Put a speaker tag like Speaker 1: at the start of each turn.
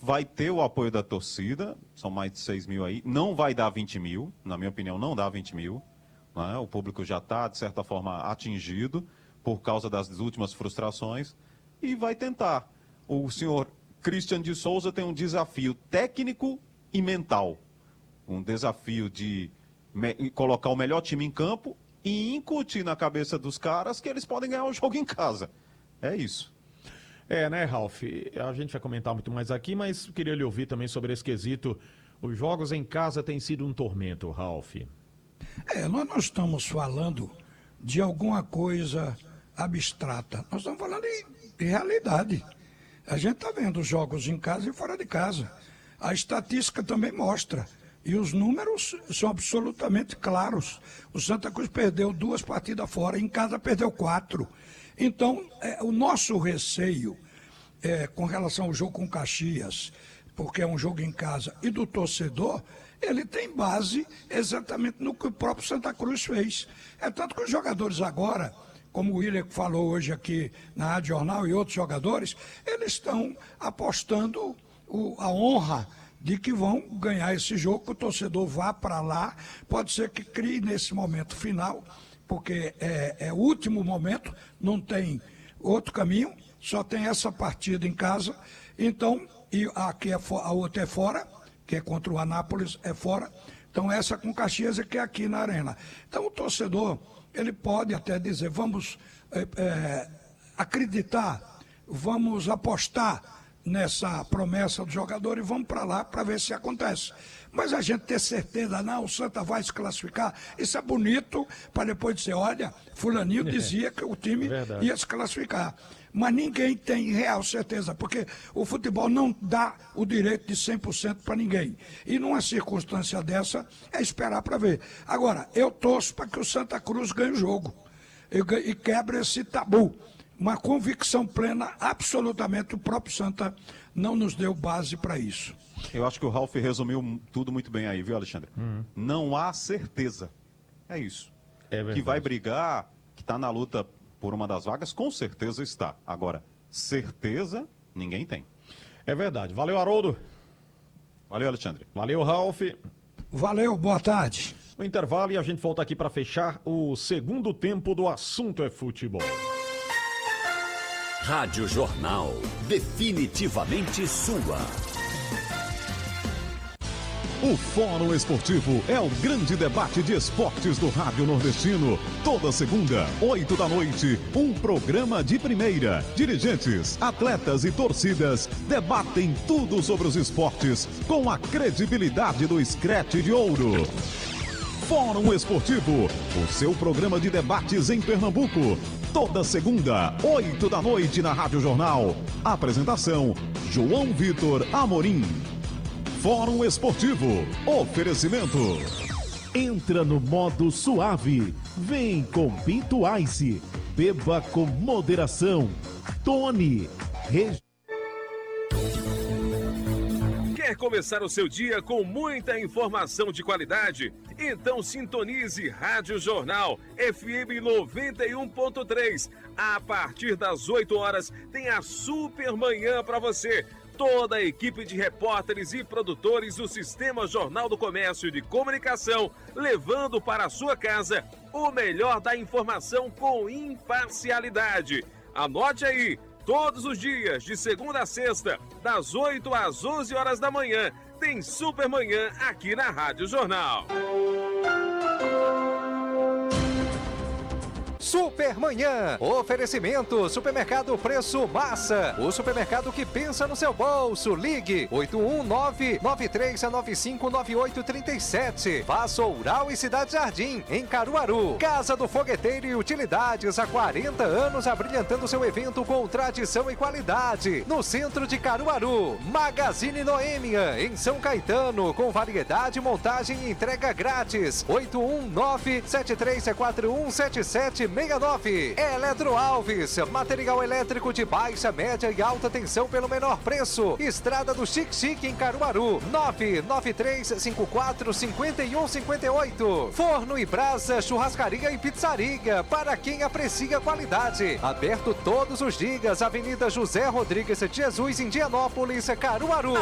Speaker 1: vai ter o apoio da torcida, são mais de 6 mil aí, não vai dar 20 mil, na minha opinião não dá 20 mil, né? O público já está, de certa forma, atingido por causa das últimas frustrações e vai tentar. O senhor Christian de Souza tem um desafio técnico e mental, um desafio de colocar o melhor time em campo e incutir na cabeça dos caras que eles podem ganhar o jogo em casa. É isso.
Speaker 2: Né, Ralf? A gente vai comentar muito mais aqui, mas queria lhe ouvir também sobre esse quesito. Os jogos em casa têm sido um tormento, Ralf.
Speaker 3: Nós não estamos falando de alguma coisa abstrata. Nós estamos falando de realidade. A gente está vendo os jogos em casa e fora de casa. A estatística também mostra. E os números são absolutamente claros. O Santa Cruz perdeu 2 partidas fora, em casa perdeu 4. Então, o nosso receio com relação ao jogo com Caxias, porque é um jogo em casa, e do torcedor, ele tem base exatamente no que o próprio Santa Cruz fez. É tanto que os jogadores agora, como o William falou hoje aqui na Rádio Jornal e outros jogadores, eles estão apostando a honra de que vão ganhar esse jogo, que o torcedor vá para lá, pode ser que crie nesse momento final, porque é o último momento, não tem outro caminho, só tem essa partida em casa, então, e aqui a outra é fora, que é contra o Anápolis, é fora, então essa com Caxias é que é aqui na Arena. Então o torcedor, ele pode até dizer, vamos acreditar, vamos apostar nessa promessa do jogador e vamos para lá para ver se acontece. Mas a gente ter certeza, não, o Santa vai se classificar, isso é bonito para depois dizer, olha, fulaninho dizia que o time ia se classificar. Mas ninguém tem real certeza, porque o futebol não dá o direito de 100% para ninguém. E numa circunstância dessa, é esperar para ver. Agora, eu torço para que o Santa Cruz ganhe o jogo e quebre esse tabu. Uma convicção plena, absolutamente, o próprio Santa não nos deu base para isso.
Speaker 1: Eu acho que o Ralf resumiu tudo muito bem aí, viu, Alexandre? Não há certeza. É isso. Que vai brigar, que está na luta por uma das vagas, com certeza está. Agora, certeza, ninguém tem.
Speaker 2: É verdade. Valeu, Haroldo.
Speaker 1: Valeu, Alexandre.
Speaker 2: Valeu, Ralf.
Speaker 3: Valeu, boa tarde.
Speaker 2: No intervalo e a gente volta aqui para fechar o segundo tempo do Assunto é Futebol.
Speaker 4: Rádio Jornal, definitivamente sua.
Speaker 5: O Fórum Esportivo é o grande debate de esportes do Rádio Nordestino. Toda segunda, 8 da noite, um programa de primeira. Dirigentes, atletas e torcidas debatem tudo sobre os esportes com a credibilidade do Scratch de Ouro. Fórum Esportivo, o seu programa de debates em Pernambuco. Toda segunda, 8 da noite na Rádio Jornal. Apresentação, João Vitor Amorim. Fórum Esportivo. Oferecimento.
Speaker 6: Entra no modo suave. Vem com Pinto Ice. Beba com moderação. Tony.
Speaker 7: Quer começar o seu dia com muita informação de qualidade? Então sintonize Rádio Jornal FM 91.3. A partir das 8 horas tem a Super Manhã para você. Toda a equipe de repórteres e produtores do Sistema Jornal do Comércio e de Comunicação, levando para a sua casa o melhor da informação com imparcialidade. Anote aí, todos os dias, de segunda a sexta, das 8 às 11 horas da manhã, tem Super Manhã aqui na Rádio Jornal.
Speaker 8: Supermanhã, oferecimento, Supermercado Preço Massa, o supermercado que pensa no seu bolso. Ligue 819-9395-9837. Vassoural e Cidade Jardim, em Caruaru. Casa do Fogueteiro e Utilidades, há 40 anos abrilhantando seu evento com tradição e qualidade. No centro de Caruaru. Magazine Noêmia, em São Caetano, com variedade, montagem e entrega grátis. 819-7341-7769. Eletro Alves, material elétrico de baixa, média e alta tensão pelo menor preço. Estrada do Xique-Xique, em Caruaru. 99354-5158. Forno e Brasa, churrascaria e pizzaria, para quem aprecia qualidade. Aberto todos os dias, Avenida José Rodrigues de Jesus, em Indianópolis, Caruaru.